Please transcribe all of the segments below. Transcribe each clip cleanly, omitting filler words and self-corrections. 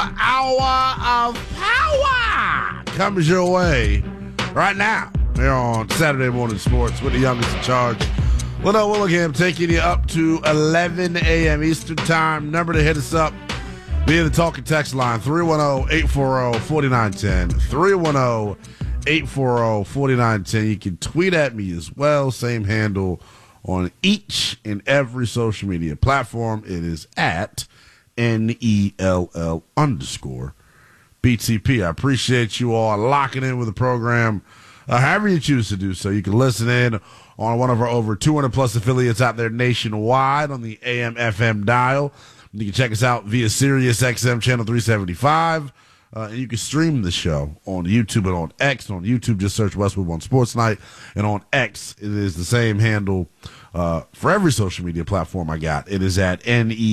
hour of power comes your way right now here on Saturday Morning Sports with the youngest in charge. Leno Willingham taking you up to 11 a.m. Eastern Time. Number to hit us up via the talk and text line, 310-840-4910. 310-840-4910. You can tweet at me as well. Same handle on each and every social media platform. It is at NELL_BTP. I appreciate you all locking in with the program. However you choose to do so, you can listen in on one of our over 200 plus affiliates out there nationwide on the AM FM dial. You can check us out via Sirius XM channel 375. And you can stream the show on YouTube and on X. On YouTube, just search Westwood One Sports Night. And on X, it is the same handle for every social media platform I got. It is at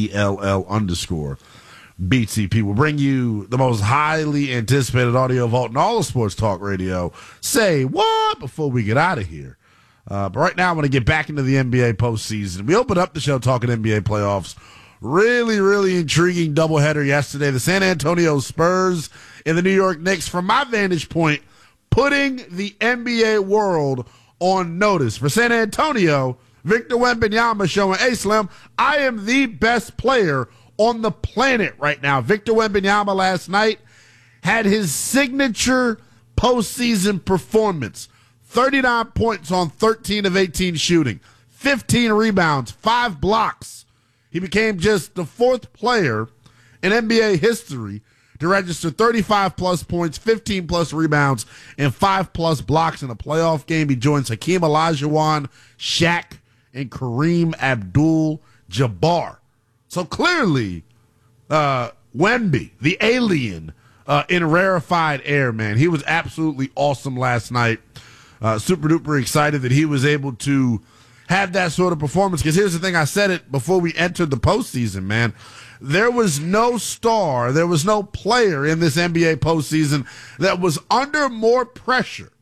NELL_BTP. We'll bring you the most highly anticipated audio vault in all of sports talk radio. Say what before we get out of here. But right now, I want to get back into the NBA postseason. We opened up the show talking NBA playoffs. Really, really intriguing doubleheader yesterday. The San Antonio Spurs and the New York Knicks, from my vantage point, putting the NBA world on notice. For San Antonio, Victor Wembanyama showing, hey, Slim, I am the best player on the planet right now. Victor Wembanyama last night had his signature postseason performance. 39 points on 13 of 18 shooting, 15 rebounds, 5 blocks. He became just the fourth player in NBA history to register 35-plus points, 15-plus rebounds, and 5-plus blocks in a playoff game. He joins Hakeem Olajuwon, Shaq, and Kareem Abdul-Jabbar. So clearly, Wemby, the alien in rarefied air, man, he was absolutely awesome last night. Super duper excited that he was able to have that sort of performance. Because here's the thing, I said it before we entered the postseason, man. There was no star, there was no player in this NBA postseason that was under more pressure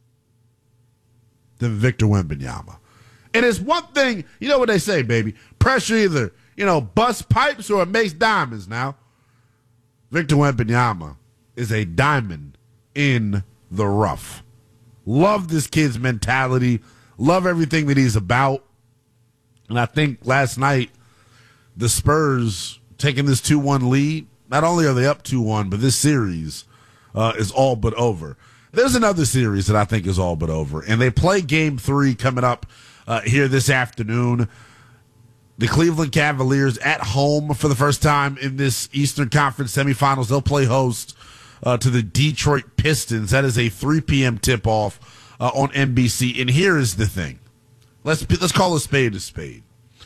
than Victor Wembanyama. And it's one thing, you know what they say, baby, pressure either, busts pipes or it makes diamonds now. Victor Wembanyama is a diamond in the rough. Love this kid's mentality. Love everything that he's about. And I think last night, the Spurs taking this 2-1 lead, not only are they up 2-1, but this series is all but over. There's another series that I think is all but over, and they play Game 3 coming up here this afternoon. The Cleveland Cavaliers at home for the first time in this Eastern Conference semifinals. They'll play host to the Detroit Pistons. That is a 3 p.m. tip-off on NBC. And here is the thing. Let's call a spade a spade.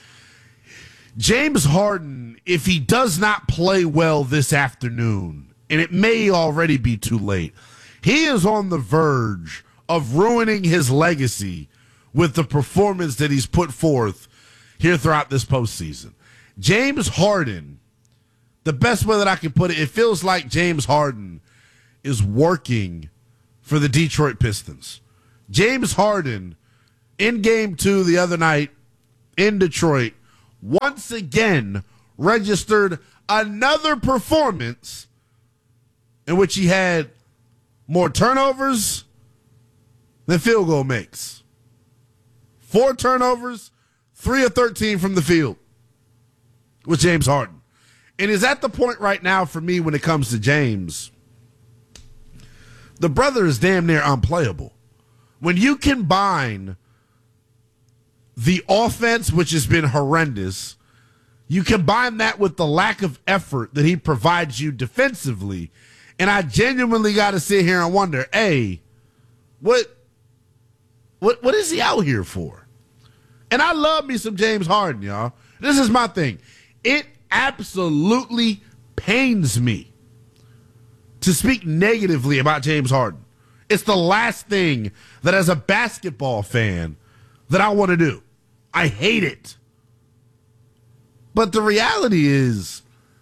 James Harden, if he does not play well this afternoon, and it may already be too late, he is on the verge of ruining his legacy with the performance that he's put forth here throughout this postseason. James Harden, the best way that I can put it, it feels like James Harden is working for the Detroit Pistons. James Harden, in Game 2 the other night in Detroit, once again registered another performance in which he had more turnovers than field goal makes. 4 turnovers, 3 of 13 from the field with James Harden. And is at the point right now for me when it comes to James, the brother is damn near unplayable. When you combine the offense, which has been horrendous, you combine that with the lack of effort that he provides you defensively, and I genuinely got to sit here and wonder, hey, what is he out here for? And I love me some James Harden, y'all. This is my thing. It absolutely pains me to speak negatively about James Harden. It's the last thing that as a basketball fan that I want to do. I hate it. But the reality is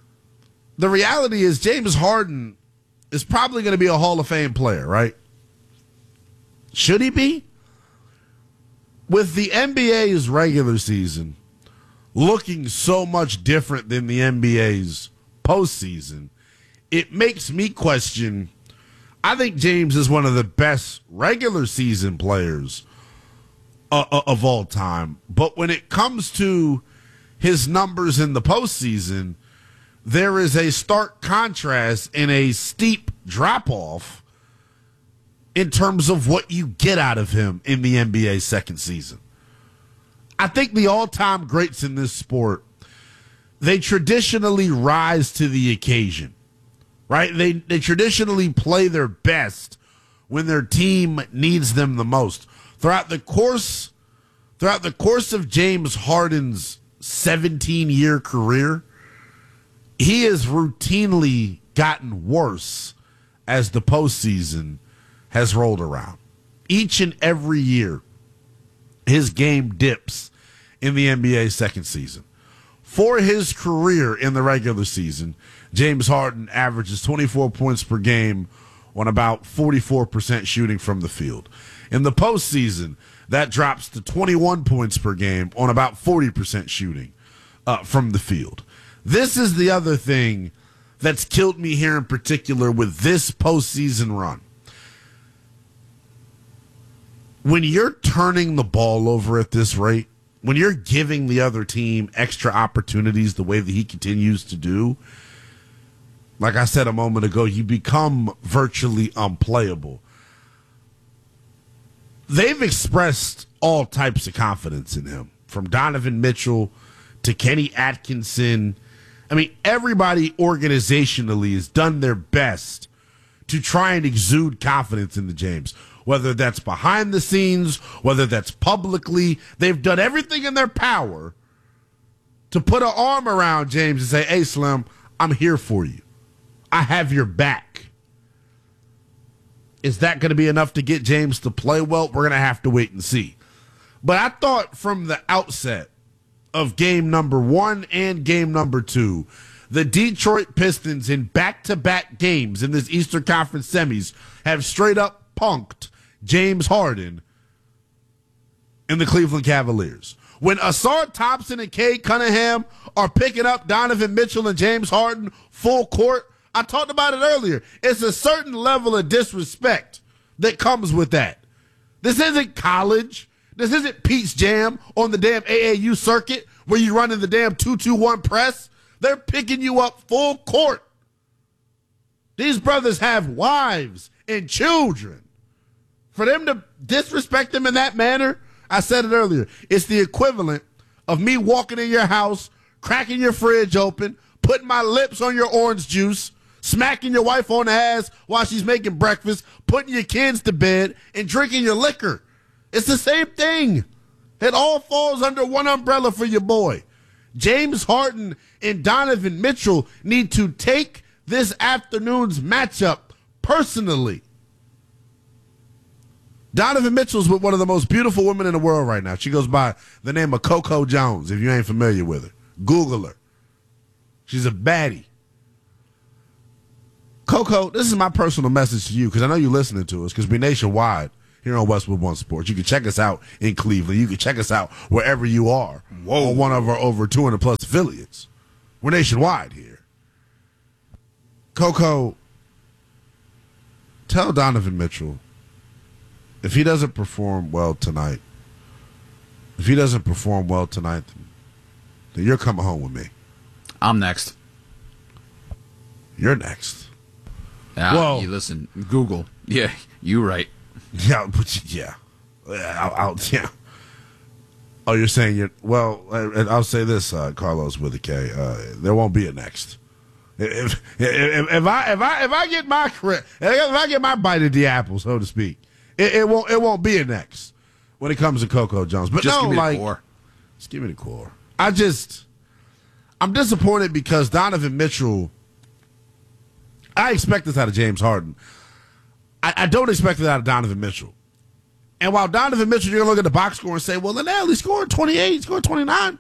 James Harden is probably going to be a Hall of Fame player, right? Should he be? With the NBA's regular season looking so much different than the NBA's postseason, it makes me question. I think James is one of the best regular season players of all time. But when it comes to his numbers in the postseason, there is a stark contrast and a steep drop-off in terms of what you get out of him in the NBA second season. I think the all-time greats in this sport, they traditionally rise to the occasion, right? They traditionally play their best when their team needs them the most. Throughout the course of James Harden's 17-year career, he has routinely gotten worse as the postseason has rolled around. Each and every year, his game dips in the NBA second season. For his career in the regular season, James Harden averages 24 points per game on about 44% shooting from the field. In the postseason, that drops to 21 points per game on about 40% shooting from the field. This is the other thing that's killed me here in particular with this postseason run. When you're turning the ball over at this rate, when you're giving the other team extra opportunities the way that he continues to do, like I said a moment ago, you become virtually unplayable. They've expressed all types of confidence in him, from Donovan Mitchell to Kenny Atkinson. I mean, everybody organizationally has done their best to try and exude confidence in the James. Whether that's behind the scenes, whether that's publicly, they've done everything in their power to put an arm around James and say, hey, Slim, I'm here for you. I have your back. Is that going to be enough to get James to play well? We're going to have to wait and see. But I thought from the outset of game number 1 and game number 2, the Detroit Pistons in back-to-back games in this Eastern Conference semis have straight up punked James Harden and the Cleveland Cavaliers. When Asar Thompson and Cade Cunningham are picking up Donovan Mitchell and James Harden full court, I talked about it earlier. It's a certain level of disrespect that comes with that. This isn't college. This isn't Pete's Jam on the damn AAU circuit where you run in the damn 2-2-1 press. They're picking you up full court. These brothers have wives and children. For them to disrespect them in that manner, I said it earlier, it's the equivalent of me walking in your house, cracking your fridge open, putting my lips on your orange juice, smacking your wife on the ass while she's making breakfast, putting your kids to bed, and drinking your liquor. It's the same thing. It all falls under one umbrella for your boy. James Harden and Donovan Mitchell need to take this afternoon's matchup personally. Donovan Mitchell's with one of the most beautiful women in the world right now. She goes by the name of Coco Jones, if you ain't familiar with her. Google her. She's a baddie. Coco, this is my personal message to you, because I know you're listening to us, because we're nationwide here on Westwood One Sports. You can check us out in Cleveland. You can check us out wherever you are. Whoa. On one of our over 200-plus affiliates. We're nationwide here. Coco, tell Donovan Mitchell, if he doesn't perform well tonight, then you're coming home with me. I'm next. You're next. Yeah, you listen, Google. Yeah, you right. Yeah, yeah. Yeah. Oh, you're saying you're, well, I'll say this, Carlos with a K. There won't be a next. If I get my bite of the apple, so to speak, it won't be a next when it comes to Coco Jones. But just no, give me like, the core. Just give me the core. I'm disappointed because Donovan Mitchell, I expect this out of James Harden. I don't expect it out of Donovan Mitchell. And while Donovan Mitchell, you're going to look at the box score and say, well, Linnell, he scored 28, he scored 29.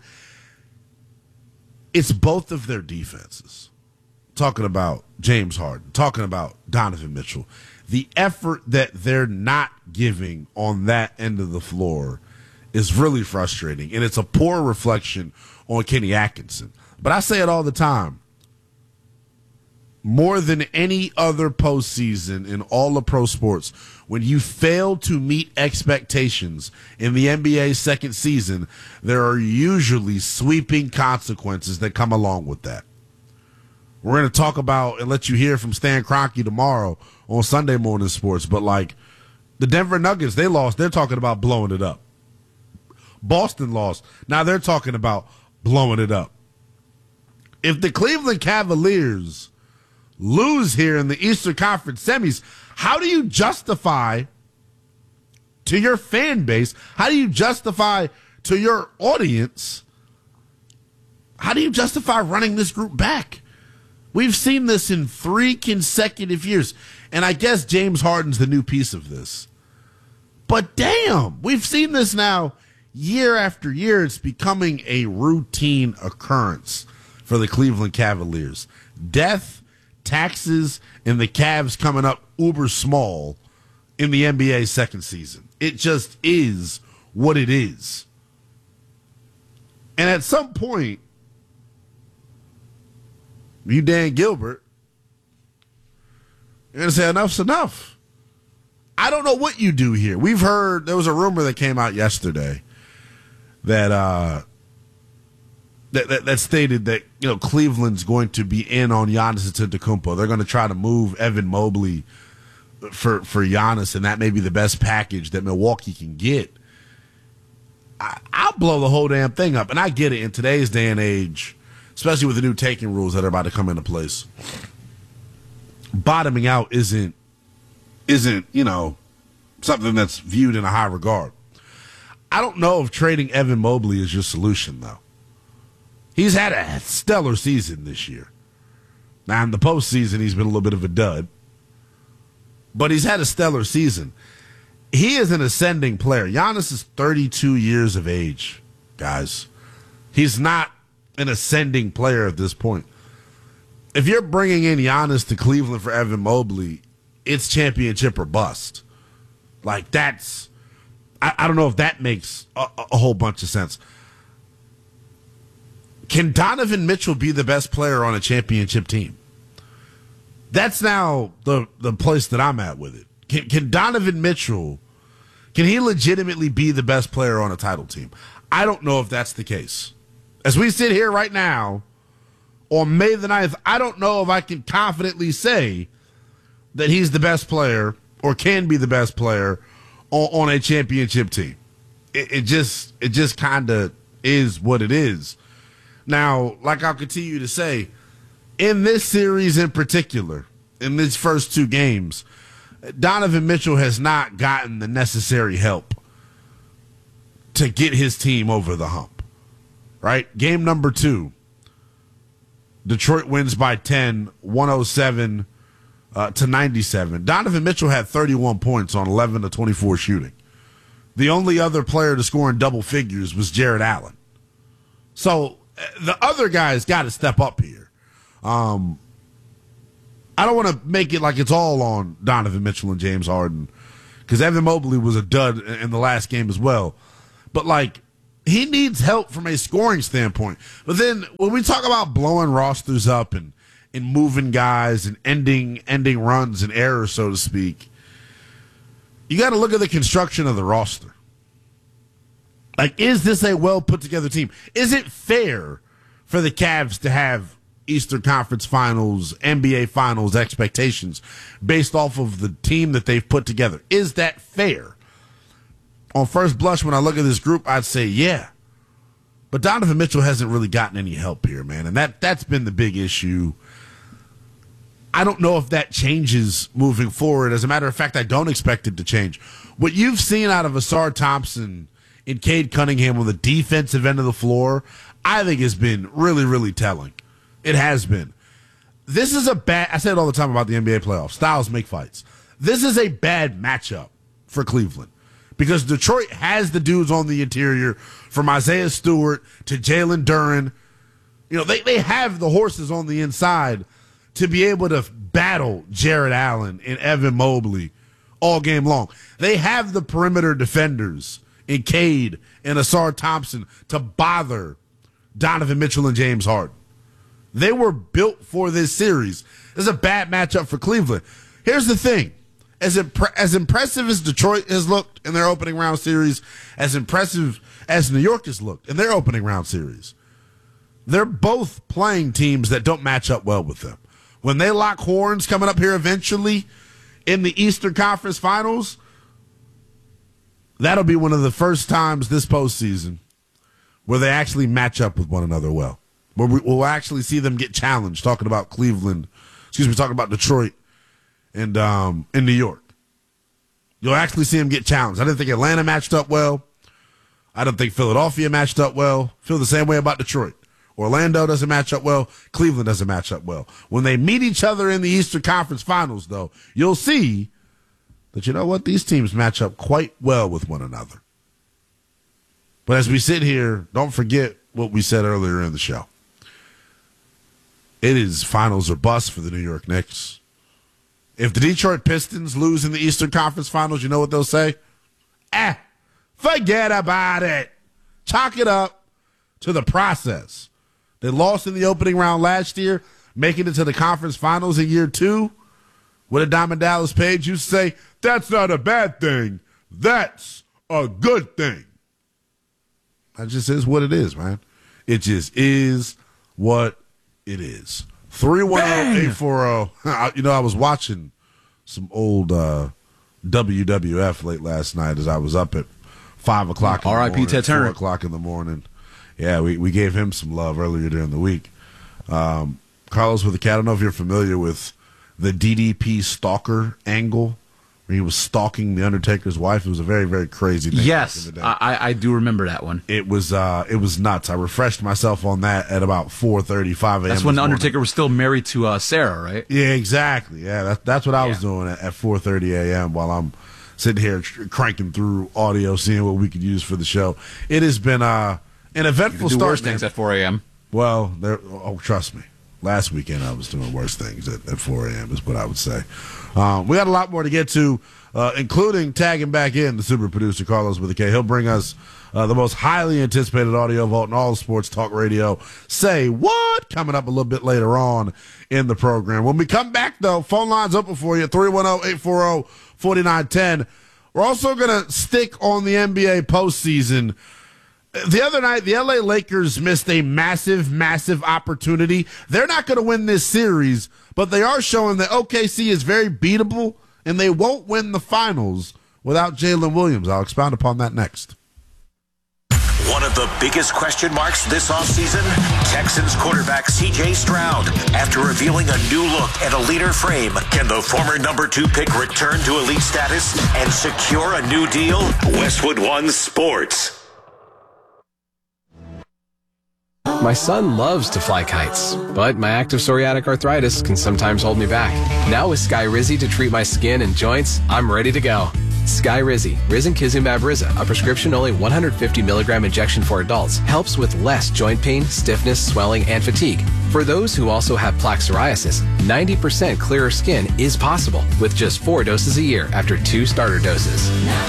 It's both of their defenses. Talking about James Harden, talking about Donovan Mitchell. The effort that they're not giving on that end of the floor is really frustrating. And it's a poor reflection on Kenny Atkinson. But I say it all the time. more than any other postseason in all of pro sports, when you fail to meet expectations in the NBA's second season, there are usually sweeping consequences that come along with that. We're going to talk about and let you hear from Stan Kroenke tomorrow on Sunday Morning Sports, but like the Denver Nuggets, they lost. They're talking about blowing it up. Boston lost. Now they're talking about blowing it up. If the Cleveland Cavaliers lose here in the Eastern Conference semis, how do you justify to your fan base, how do you justify to your audience, how do you justify running this group back? We've seen this in 3 consecutive years, and I guess James Harden's the new piece of this. But damn, we've seen this now year after year. It's becoming a routine occurrence for the Cleveland Cavaliers. Death, taxes, and the Cavs coming up uber small in the NBA second season. It just is what it is. And at some point, you, Dan Gilbert, you're going to say enough's enough. I don't know what you do here. We've heard, there was a rumor that came out yesterday that that stated that, you know, Cleveland's going to be in on Giannis Antetokounmpo. They're going to try to move Evan Mobley for Giannis, and that may be the best package that Milwaukee can get. I'll blow the whole damn thing up, and I get it in today's day and age, especially with the new taking rules that are about to come into place. Bottoming out isn't you know, something that's viewed in a high regard. I don't know if trading Evan Mobley is your solution, though. He's had a stellar season this year. Now, in the postseason, he's been a little bit of a dud. But he's had a stellar season. He is an ascending player. Giannis is 32 years of age, guys. He's not an ascending player at this point. If you're bringing in Giannis to Cleveland for Evan Mobley, it's championship or bust. Like, that's... I don't know if that makes a whole bunch of sense. Can Donovan Mitchell be the best player on a championship team? That's now the place that I'm at with it. Can Donovan Mitchell, can he legitimately be the best player on a title team? I don't know if that's the case. As we sit here right now, on May the 9th, I don't know if I can confidently say that he's the best player or can be the best player on a championship team. It just kind of is what it is. Now, like I'll continue to say, in this series in particular, in these first 2 games, Donovan Mitchell has not gotten the necessary help to get his team over the hump. Right? Game number 2, Detroit wins by 10, 107 to 97. Donovan Mitchell had 31 points on 11 to 24 shooting. The only other player to score in double figures was Jared Allen. So the other guys got to step up here. I don't want to make it like it's all on Donovan Mitchell and James Harden, because Evan Mobley was a dud in the last game as well. But, like, he needs help from a scoring standpoint. But then when we talk about blowing rosters up and moving guys and ending runs and errors, so to speak, you got to look at the construction of the roster. Like, is this a well put together team? Is it fair for the Cavs to have Eastern Conference Finals, NBA Finals expectations based off of the team that they've put together? Is that fair? On first blush, when I look at this group, I'd say yeah. But Donovan Mitchell hasn't really gotten any help here, man, and that's been the big issue. I don't know if that changes moving forward. As a matter of fact, I don't expect it to change. What you've seen out of Ausar Thompson and Cade Cunningham on the defensive end of the floor, I think has been really, really telling. It has been. This is a bad, I say it all the time about the NBA playoffs. Styles make fights. This is a bad matchup for Cleveland because Detroit has the dudes on the interior, from Isaiah Stewart to Jalen Duren. You know, they have the horses on the inside to be able to battle Jared Allen and Evan Mobley all game long. They have the perimeter defenders in Cade and Ausar Thompson to bother Donovan Mitchell and James Harden. They were built for this series. This is a bad matchup for Cleveland. Here's the thing. As impressive as Detroit has looked in their opening round series, as impressive as New York has looked in their opening round series, they're both playing teams that don't match up well with them. When they lock horns coming up here eventually in the Eastern Conference Finals, that'll be one of the first times this postseason where they actually match up with one another well. Where we'll actually see them get challenged, talking about talking about Detroit and in New York. You'll actually see them get challenged. I didn't think Atlanta matched up well. I don't think Philadelphia matched up well. Feel the same way about Detroit. Orlando doesn't match up well. Cleveland doesn't match up well. When they meet each other in the Eastern Conference Finals, though, you'll see that, you know what, these teams match up quite well with one another. But as we sit here, don't forget what we said earlier in the show. It is finals or bust for the New York Knicks. If the Detroit Pistons lose in the Eastern Conference Finals, you know what they'll say? Forget about it. Chalk it up to the process. They lost in the opening round last year, making it to the conference finals in year 2. What did Diamond Dallas Page used to say? That's not a bad thing. That's a good thing. That just is what it is, man. It just is what it is. 310-840. You know, I was watching some old WWF late last night as I was up at 5 o'clock in the morning. R.I.P. Ted Turner. 4 o'clock in the morning. Yeah, we gave him some love earlier during the week. Carlos with the Cat, I don't know if you're familiar with the DDP stalker angle, where he was stalking the Undertaker's wife. It was a very, very crazy thing. Yes, I do remember that one. It was nuts. I refreshed myself on that at about 4:35 a.m. That's when the Undertaker was still married to Sarah, right? Yeah, exactly. Yeah, that's what I was doing at 4:30 a.m. while I'm sitting here cranking through audio, seeing what we could use for the show. It has been an eventful start. Worse things at 4 a.m. Well, trust me. Last weekend I was doing worse things at 4 a.m. is what I would say. We got a lot more to get to, including tagging back in the super producer Carlos with a K. He'll bring us the most highly anticipated audio vault in all of sports talk radio. Say what? Coming up a little bit later on in the program. When we come back, though, phone lines open for you, 310-840-4910. We're also going to stick on the NBA postseason. The other night, the LA Lakers missed a massive, massive opportunity. They're not going to win this series, but they are showing that OKC is very beatable, and they won't win the finals without Jalen Williams. I'll expound upon that next. One of the biggest question marks this offseason, Texans quarterback C.J. Stroud. After revealing a new look at a leaner frame, can the former number 2 pick return to elite status and secure a new deal? Westwood One Sports. My son loves to fly kites, but my active psoriatic arthritis can sometimes hold me back. Now with Skyrizi to treat my skin and joints, I'm ready to go. Skyrizi, risankizumab Riza, a prescription-only 150 milligram injection for adults, helps with less joint pain, stiffness, swelling, and fatigue. For those who also have plaque psoriasis, 90% clearer skin is possible with just 4 doses a year after 2 starter doses.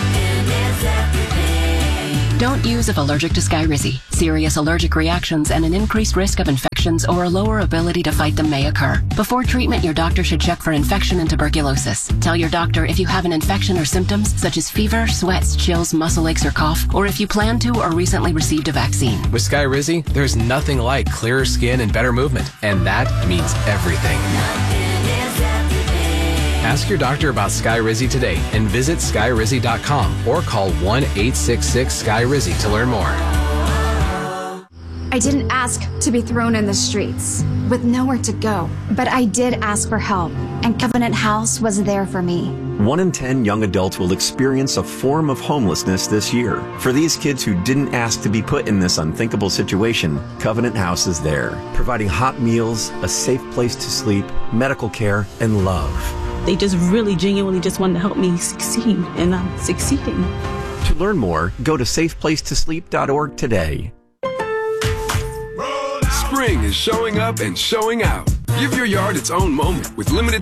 Don't use if allergic to Skyrizi. Serious allergic reactions and an increased risk of infections or a lower ability to fight them may occur. Before treatment, your doctor should check for infection and tuberculosis. Tell your doctor if you have an infection or symptoms such as fever, sweats, chills, muscle aches, or cough, or if you plan to or recently received a vaccine. With Skyrizi, there's nothing like clearer skin and better movement, and that means everything. Ask your doctor about Skyrizi today and visit Skyrizi.com or call 1-866-SKY-RIZZI to learn more. I didn't ask to be thrown in the streets with nowhere to go, but I did ask for help, and Covenant House was there for me. 1 in 10 young adults will experience a form of homelessness this year. For these kids who didn't ask to be put in this unthinkable situation, Covenant House is there, providing hot meals, a safe place to sleep, medical care, and love. They just really genuinely just wanted to help me succeed, and I'm succeeding. To learn more, go to safeplacetosleep.org today. Spring is showing up and showing out. Give your yard its own moment with limited